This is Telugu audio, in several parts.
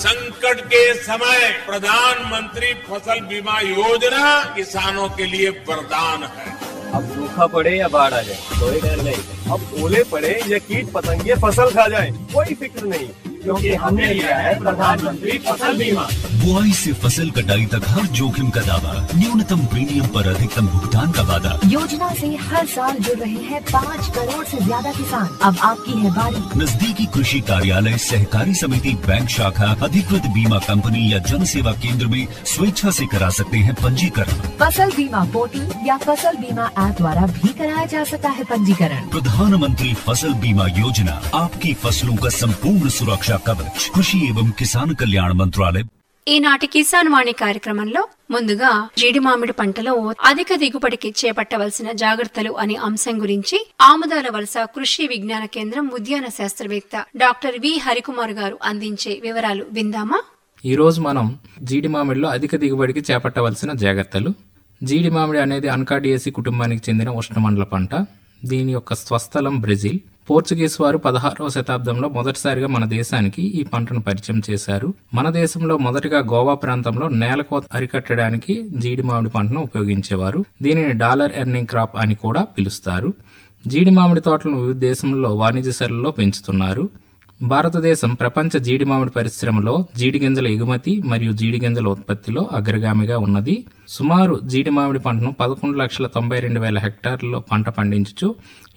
संकट के समय प्रधानमंत्री फसल बीमा योजना किसानों के लिए वरदान है। अब सूखा पड़े या बाढ़ आ जाए कोई डर नहीं, अब ओले पड़े या कीट पतंगे फसल खा जाए कोई फिक्र नहीं, क्योंकि हमने लिया है प्रधानमंत्री फसल बीमा। बुआई से फसल कटाई तक हर जोखिम का दावा, न्यूनतम प्रीमियम पर अधिकतम भुगतान का वादा। योजना से हर साल जुड़ रहे हैं 5 करोड़ से ज्यादा किसान। अब आपकी है बारी। नजदीकी कृषि कार्यालय, सहकारी समिति, बैंक शाखा, अधिकृत बीमा कंपनी या जन सेवा केंद्र में स्वेच्छा से करा सकते हैं पंजीकरण। फसल बीमा पोर्टल या फसल बीमा ऐप द्वारा भी कराया जा सकता है पंजीकरण। प्रधानमंत्री फसल बीमा योजना, आपकी फसलों का संपूर्ण सुरक्षा कवच, कृषि एवं किसान कल्याण मंत्रालय। ఈనాటి కిసాన్ వాణి కార్యక్రమంలో ముందుగా జీడి మామిడి పంటలో అధిక దిగుబడికి చేపట్టవలసిన జాగ్రత్తలు అనే అంశం గురించి ఆముదాల వలస కృషి విజ్ఞాన కేంద్రం ఉద్యాన శాస్త్రవేత్త డాక్టర్ వి హరికుమార్ గారు అందించే వివరాలు విందామా? ఈ రోజు మనం జీడి మామిడిలో అధిక దిగుబడికి చేపట్టవలసిన జాగ్రత్తలు. జీడి మామిడి అనేది అన్కాడియేసి కుటుంబానికి చెందిన ఉష్ణమండల పంట. దీని యొక్క స్వస్థలం బ్రెజిల్. పోర్చుగీస్ వారు 16వ శతాబ్దంలో మొదటిసారిగా మన దేశానికి ఈ పంటను పరిచయం చేశారు. మన దేశంలో మొదటిగా గోవా ప్రాంతంలో నేలకోత అరికట్టడానికి జీడి మామిడి పంటను ఉపయోగించేవారు. దీనిని డాలర్ ఎర్నింగ్ క్రాప్ అని కూడా పిలుస్తారు. జీడి మామిడి తోటలను వివిధ దేశంలో వాణిజ్యశాలలో పెంచుతున్నారు. భారతదేశం ప్రపంచ జీడి మామిడి పరిశ్రమలో జీడి గింజల ఎగుమతి మరియు జీడి గింజల ఉత్పత్తిలో అగ్రగామిగా ఉన్నది. సుమారు జీడి మామిడి పంటను 11,92,000 హెక్టార్లలో పంట పండించుచు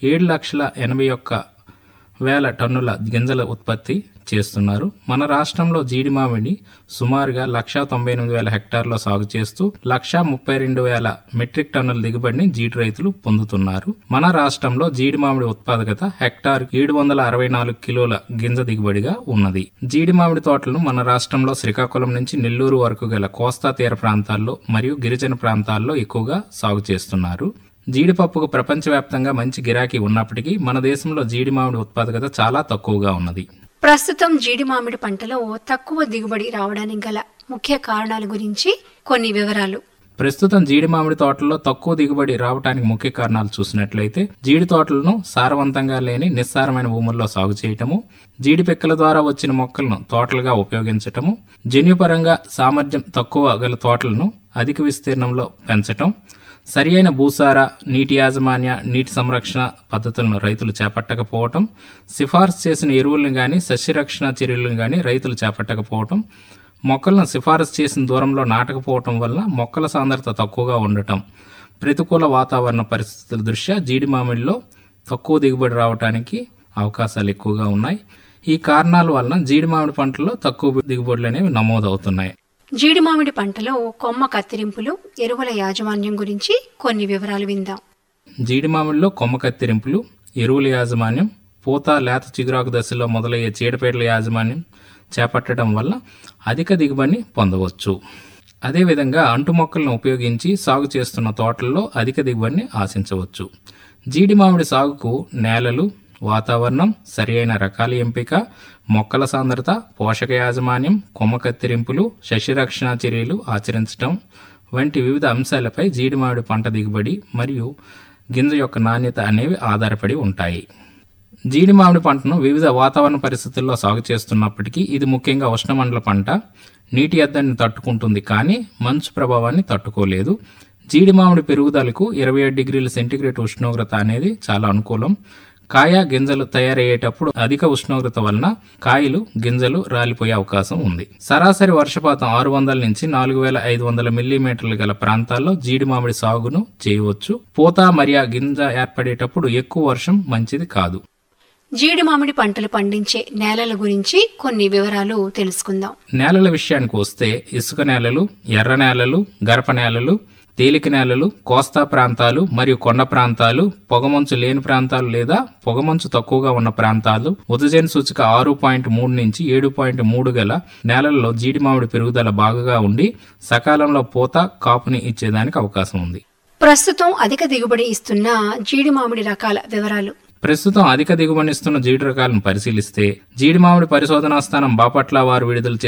7,81,000 టన్నుల గింజల ఉత్పత్తి చేస్తున్నారు. మన రాష్ట్రంలో జీడి మామిడి సుమారుగా 1,98,000 హెక్టార్లో సాగు చేస్తూ 1,32,000 మెట్రిక్ టన్నుల దిగుబడిని జీడి రైతులు పొందుతున్నారు. మన రాష్ట్రంలో జీడి మామిడి ఉత్పాదకత హెక్టార్ 764 కిలోల గింజ దిగుబడిగా ఉన్నది. జీడి మామిడి తోటలను మన రాష్ట్రంలో శ్రీకాకుళం నుంచి నెల్లూరు వరకు గల కోస్తా తీర ప్రాంతాల్లో మరియు గిరిజన ప్రాంతాల్లో ఎక్కువగా సాగు చేస్తున్నారు. జీడిపప్పుకు ప్రపంచవ్యాప్తంగా మంచి గిరాకీ ఉన్నప్పటికీ మన దేశంలో జీడి మామిడి ఉత్పాదకత చాలా తక్కువగా ఉన్నది. ప్రస్తుతం జీడి మామిడి పంటలో తక్కువ దిగుబడి రావడానికి గల ముఖ్య కారణాల గురించి కొన్ని వివరాలు. ప్రస్తుతం జీడి మామిడి తోటల్లో తక్కువ దిగుబడి రావడానికి ముఖ్య కారణాలు చూసినట్లయితే జీడి తోటలను సారవంతంగా లేని నిస్సారమైన భూముల్లో సాగు చేయటము, జీడి పిక్కల ద్వారా వచ్చిన మొక్కలను తోటలుగా ఉపయోగించటము, జన్యుపరంగా సామర్థ్యం తక్కువ గల తోటలను అధిక విస్తీర్ణంలో పెంచటం, సరియైన భూసార, నీటి యాజమాన్య, నీటి సంరక్షణ పద్ధతులను రైతులు చేపట్టకపోవటం, సిఫార్సు చేసిన ఎరువులను గాని సస్యరక్షణ చర్యలను గాని రైతులు చేపట్టకపోవటం, మొక్కలను సిఫారసు చేసిన దూరంలో నాటకపోవటం వల్ల మొక్కల సాంద్రత తక్కువగా ఉండటం, ప్రతికూల వాతావరణ పరిస్థితుల దృష్ట్యా జీడి మామిడిలో తక్కువ దిగుబడి రావడానికి అవకాశాలు ఎక్కువగా ఉన్నాయి. ఈ కారణాల వలన జీడి మామిడి పంటలో తక్కువ దిగుబడులు అనేవి నమోదవుతున్నాయి. జీడి మామిడి పంటలో కొమ్మ కత్తిరింపులు, ఎరువుల యాజమాన్యం గురించి కొన్ని వివరాలు విందాం. జీడి మామిడిలో కొమ్మ కత్తిరింపులు, ఎరువుల యాజమాన్యం, పూత లేత చిగురాకు దశలో మొదలయ్యే చీడపీడల యాజమాన్యం చేపట్టడం వల్ల అధిక దిగుబడిని పొందవచ్చు. అదేవిధంగా అంటు మొక్కలను ఉపయోగించి సాగు చేస్తున్న తోటల్లో అధిక దిగుబడిని ఆశించవచ్చు. జీడి మామిడి సాగుకు నేలలు, వాతావరణం, సరియైన రకాల ఎంపిక, మొక్కల సాంద్రత, పోషక యాజమాన్యం, కొమ్మ కత్తిరింపులు, సస్యరక్షణ చర్యలు ఆచరించడం వంటి వివిధ అంశాలపై జీడి మామిడి పంట దిగుబడి మరియు గింజ యొక్క నాణ్యత అనేవి ఆధారపడి ఉంటాయి. జీడి మామిడి పంటను వివిధ వాతావరణ పరిస్థితుల్లో సాగు చేస్తున్నప్పటికీ ఇది ముఖ్యంగా ఉష్ణమండల పంట. నీటి ఎద్దడిని తట్టుకుంటుంది కానీ మంచు ప్రభావాన్ని తట్టుకోలేదు. జీడి మామిడి పెరుగుదలకు 27 డిగ్రీల సెంటీగ్రేడ్ ఉష్ణోగ్రత అనేది చాలా అనుకూలం. కాయ గింజలు తయారయ్యేటప్పుడు అధిక ఉష్ణోగ్రత వలన కాయలు గింజలు రాలిపోయే అవకాశం ఉంది. సరాసరి వర్షపాతం 600 నుంచి 4,500 మిల్లీమీటర్లు గల ప్రాంతాల్లో జీడి మామిడి సాగును చేయవచ్చు. పూత మరియు గింజ ఏర్పడేటప్పుడు ఎక్కువ వర్షం మంచిది కాదు. జీడి మామిడి పంటలు పండించే నేలల గురించి కొన్ని వివరాలు తెలుసుకుందాం. నేలల విషయానికి వస్తే ఇసుక నేలలు, ఎర్ర నేలలు, గరప నేలలు, తేలిక నేలలు, కోస్తా ప్రాంతాలు మరియు కొండ ప్రాంతాలు, పొగమంచు లేని ప్రాంతాలు లేదా పొగమంచు తక్కువగా ఉన్న ప్రాంతాలు, ఉదజన సూచిక 6.3 నుంచి 7.3 గల నేలల్లో జీడి మామిడి పెరుగుదల బాగా ఉండి సకాలంలో పూత, కాపుని ఇచ్చేదానికి అవకాశం ఉంది. ప్రస్తుతం అధిక దిగుబడి ఇస్తున్న జీడి మామిడి రకాల వివరాలు. ప్రస్తుతం అధిక దిగుబడినిస్తున్న జీడి రకాలను పరిశీలిస్తే జీడి మామిడి పరిశోధనా స్థానం బాపట్ల వారు విడుదల